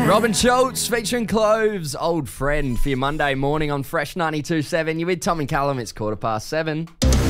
Robin Schultz featuring Cloves, Old Friend, for your Monday morning on Fresh 92.7. You're with Tom and Callum. It's 7:15.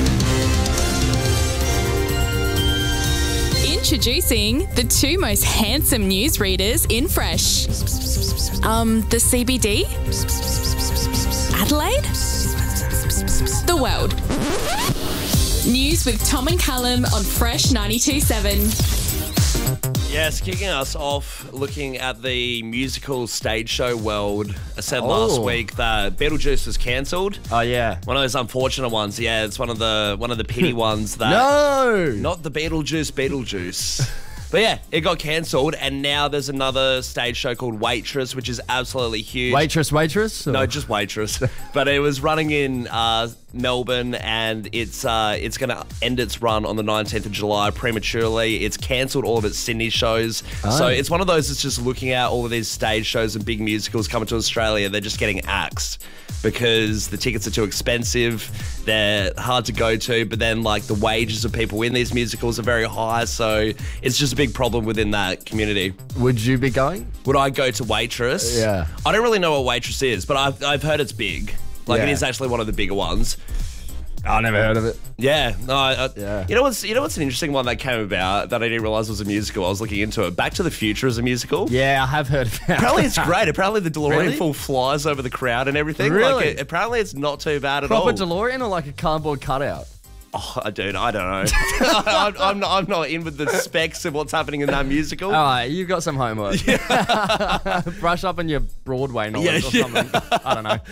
Introducing the two most handsome newsreaders in Fresh. The CBD, Adelaide, the world. News with Tom and Callum on Fresh 92.7. Yes, kicking us off, looking at the musical stage show world. I said last week that Beetlejuice was cancelled. Oh, yeah. One of those unfortunate ones. Yeah, it's one of the pity ones that... No! Not the Beetlejuice. But yeah, it got cancelled, and now there's another stage show called Waitress, which is absolutely huge. Waitress? Or? No, just Waitress. But it was running in Melbourne, and it's going to end its run on the 19th of July prematurely. It's cancelled all of its Sydney shows. Oh. So it's one of those that's just looking at all of these stage shows and big musicals coming to Australia. They're just getting axed because the tickets are too expensive. They're hard to go to, but then like the wages of people in these musicals are very high. So it's just a big problem within that community. Would you be going? Would I go to Waitress? Yeah. I don't really know what Waitress is, but I've heard it's big. Like it is actually one of the bigger ones. I never heard of it. Yeah, no. Yeah. You know what's an interesting one that came about that I didn't realize was a musical? I was looking into it. Back to the Future is a musical. Yeah, I have heard of it. Apparently it's great. Apparently the DeLorean Really? full flies over the crowd and everything. Really? Like apparently it's not too bad at all. Proper DeLorean or like a cardboard cutout? Oh, dude, I don't know. I'm not in with the specs of what's happening in that musical. All right, you've got some homework. Brush up on your Broadway knowledge or something. I don't know.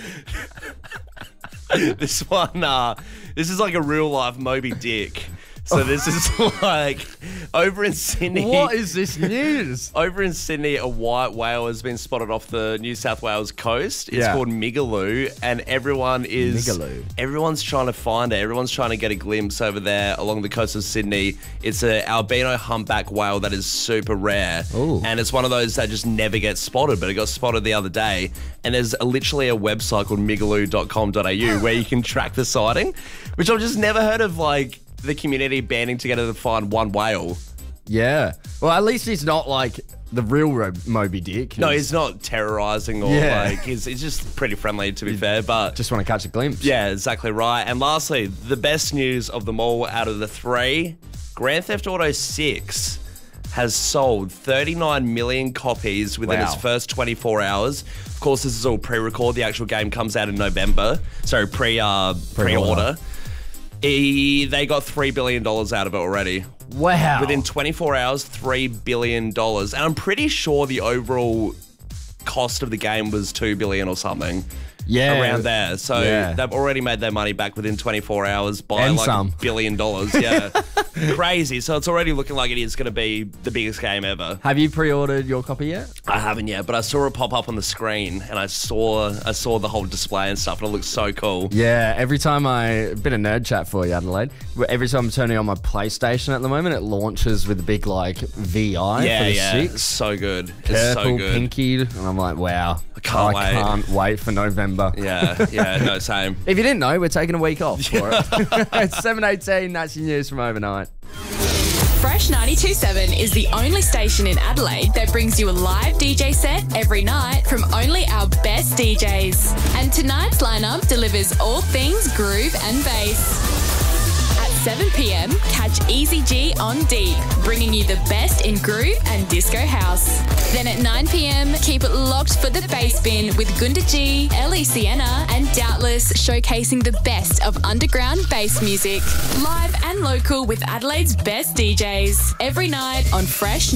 This one, this is like a real life Moby Dick. So this is like over in Sydney. What is this news? Over in Sydney, a white whale has been spotted off the New South Wales coast. It's called Migaloo, and everyone's trying to find it. Everyone's trying to get a glimpse over there along the coast of Sydney. It's an albino humpback whale that is super rare. Ooh. And it's one of those that just never gets spotted, but it got spotted the other day. And there's literally a website called migaloo.com.au where you can track the sighting, which I've just never heard of, like, the community banding together to find one whale. Yeah. Well, at least he's not like the real Moby Dick. No, he's not terrorising or like he's just pretty friendly, to be fair. But just want to catch a glimpse. Yeah, exactly right. And lastly, the best news of them all out of the three, Grand Theft Auto 6 has sold 39 million copies within its first 24 hours. Of course, this is all pre-record. The actual game comes out in November. So pre-order. They got $3 billion out of it already. Wow. Within 24 hours, $3 billion. And I'm pretty sure the overall cost of the game was $2 billion or something. Yeah. Around there. So they've already made their money back within 24 hours by and like some. $1 billion. Yeah. Crazy. So it's already looking like it is going to be the biggest game ever. Have you pre-ordered your copy yet? I haven't yet, but I saw it pop up on the screen and I saw the whole display and stuff, and it looks so cool. Yeah, every time a bit of nerd chat for you, Adelaide. Every time I'm turning on my PlayStation at the moment, it launches with a big like VI for the 6. It's so good. Purple, It's so good. pinky, and I'm like, wow. I can't wait for November. Yeah, no, same. If you didn't know, we're taking a week off for it. It's 7:18, that's your news from overnight. Fresh 92.7 is the only station in Adelaide that brings you a live DJ set every night from only our best DJs. And tonight's lineup delivers all things groove and bass. At 7 p.m, catch Easy G on Deep, bringing you the best in groove and disco house. Then at 9 p.m, keep it locked for the bass bin with Gunda G, Ellie Sienna, and Doubtless showcasing the best of underground bass music. Live and local with Adelaide's best DJs. Every night on Fresh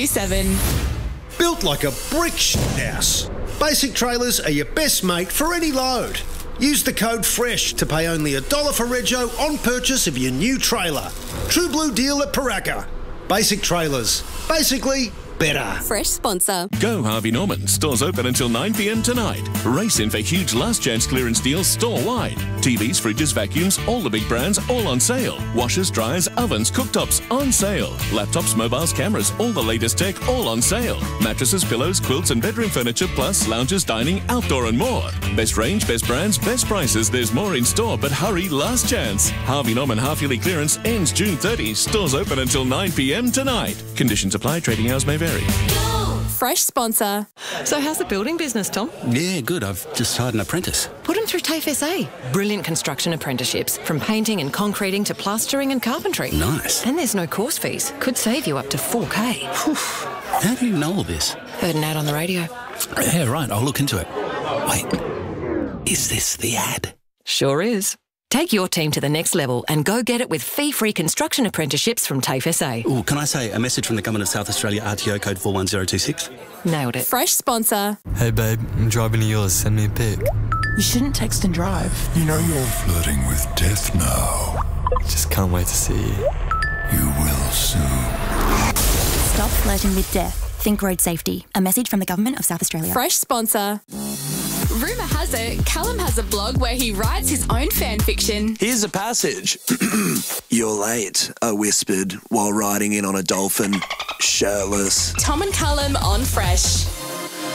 92.7. Built like a brick house. Basic Trailers are your best mate for any load. Use the code FRESH to pay only $1 for rego on purchase of your new trailer. True Blue deal at Paraka. Basic Trailers. Basically, better. Fresh sponsor. Go Harvey Norman. Stores open until 9 p.m. tonight. Race in for huge last chance clearance deals store-wide. TVs, fridges, vacuums, all the big brands, all on sale. Washers, dryers, ovens, cooktops, on sale. Laptops, mobiles, cameras, all the latest tech, all on sale. Mattresses, pillows, quilts and bedroom furniture, plus lounges, dining, outdoor and more. Best range, best brands, best prices. There's more in store, but hurry, last chance. Harvey Norman half-yearly clearance ends June 30. Stores open until 9 p.m. tonight. Conditions apply. Trading hours may vary. Go Fresh sponsor. So how's the building business, Tom? Yeah, good. I've just hired an apprentice. Put him through TAFE SA. Brilliant construction apprenticeships, from painting and concreting to plastering and carpentry. Nice. And there's no course fees. Could save you up to $4,000. How do you know all this? Heard an ad on the radio. Yeah, right. I'll look into it. Wait, is this the ad? Sure is. Take your team to the next level and go get it with fee-free construction apprenticeships from TAFE SA. Oh, can I say a message from the Government of South Australia, RTO code 41026? Nailed it. Fresh sponsor. Hey babe, I'm driving to yours. Send me a pic. You shouldn't text and drive. You know you're flirting with death now. Just can't wait to see you. You will soon. Stop flirting with death. Think road safety. A message from the Government of South Australia. Fresh sponsor. Rumour has it, Callum has a blog where he writes his own fan fiction. Here's a passage. You're late, I whispered while riding in on a dolphin, shirtless. Tom and Callum on Fresh.